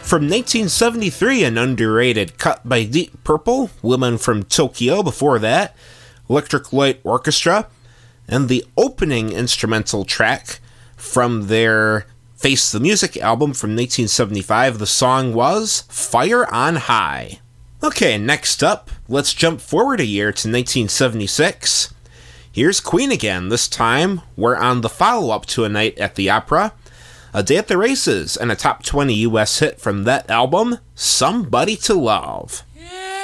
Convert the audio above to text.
From 1973, an underrated cut by Deep Purple, Women from Tokyo before that, Electric Light Orchestra, and the opening instrumental track from their Face the Music album from 1975, the song was Fire on High. Okay, next up, let's jump forward a year to 1976. Here's Queen again. This time, we're on the follow-up to A Night at the Opera, A Day at the Races, and a top 20 US hit from that album, Somebody to Love.